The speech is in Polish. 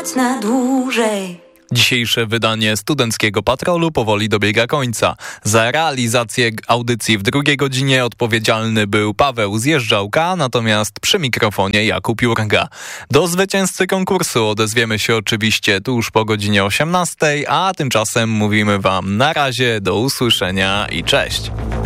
na dłużej. Dzisiejsze wydanie Studenckiego Patrolu powoli dobiega końca. Za realizację audycji w drugiej godzinie odpowiedzialny był Paweł Zjeżdżałka, natomiast przy mikrofonie Jakub Jurga. Do zwycięzcy konkursu odezwiemy się oczywiście tuż po godzinie 18, a tymczasem mówimy wam na razie, do usłyszenia i cześć.